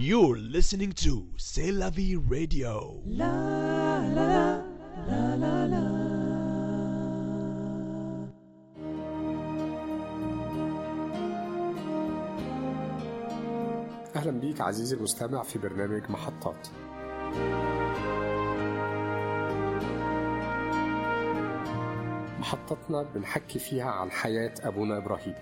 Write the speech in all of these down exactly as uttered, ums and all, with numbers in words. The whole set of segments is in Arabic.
You're listening to C'est la vie radio. La la la la la la. أهلا بيك عزيزي المستمع في برنامج محطات. محطتنا بنحكي فيها عن حياة أبونا إبراهيم.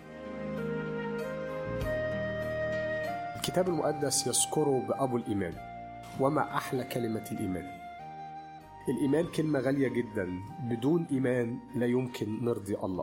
الكتاب المقدس يذكره بأبو الإيمان، وما أحلى كلمة الإيمان. الإيمان كلمة غالية جدا، بدون إيمان لا يمكن نرضي الله.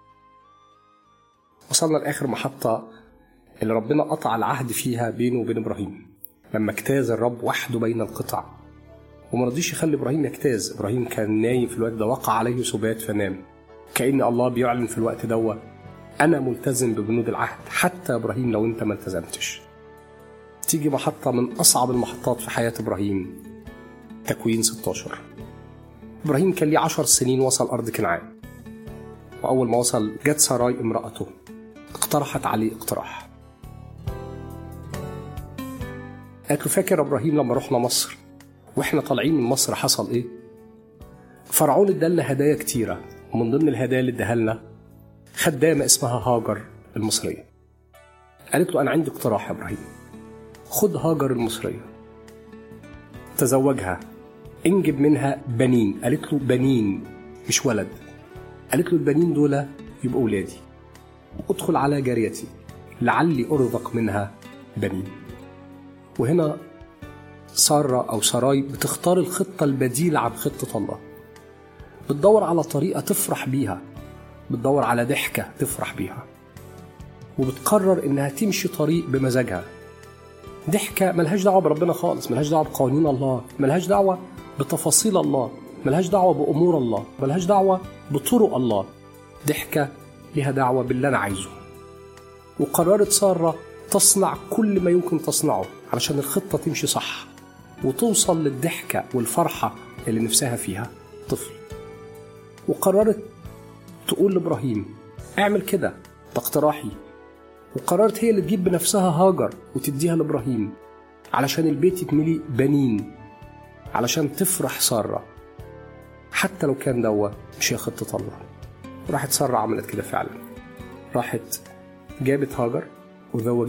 وصلنا لآخر محطة اللي ربنا قطع العهد فيها بينه وبين إبراهيم لما اجتاز الرب وحده بين القطع، وما رضيش يخلي إبراهيم يجتاز. إبراهيم كان نايم في الوقت ده، وقع عليه سبات فنام. كأن الله بيعلن في الوقت ده أنا ملتزم ببنود العهد حتى إبراهيم لو أنت ما التزمتش. تيجي محطة من أصعب المحطات في حياة إبراهيم، تكوين ستة عشر. إبراهيم كان ليه عشر سنين وصل أرض كنعان، وأول ما وصل جت ساراي امرأته اقترحت عليه اقتراح. قالت له فاكر إبراهيم لما رحنا مصر وإحنا طالعين من مصر حصل إيه؟ فرعون ادالنا هدايا كتيرة، ومن ضمن الهدايا اللي اداها لنا خدامة اسمها هاجر المصرية. قالت له أنا عندي اقتراح يا إبراهيم، خد هاجر المصرية تزوجها، انجب منها بنين. قالت له بنين مش ولد. قالت له البنين دول يبقوا ولادي، وادخل على جاريتي لعلي أرزق منها بنين. وهنا سارة أو ساراي بتختار الخطة البديلة عن خطة الله، بتدور على طريقة تفرح بيها، بتدور على ضحكة تفرح بيها، وبتقرر إنها تمشي طريق بمزاجها. ضحكة ملهاش دعوة بربنا خالص، ملهاش دعوة بقوانين الله، ملهاش دعوة بتفاصيل الله، ملهاش دعوة بأمور الله، ملهاش دعوة بطرق الله. ضحكة لها دعوة باللي أنا عايزه. وقررت سارة تصنع كل ما يمكن تصنعه علشان الخطة تمشي صح وتوصل للضحكة والفرحة اللي نفسها فيها طفل. وقررت تقول لإبراهيم اعمل كده، ده اقتراحي. وقررت هي اللي تجيب بنفسها هاجر وتديها لإبراهيم علشان البيت يتملي بنين، علشان تفرح سارة حتى لو كان دوا مش هي خطة الله. راحت سارة عملت كده فعلا، راحت جابت هاجر وزوجت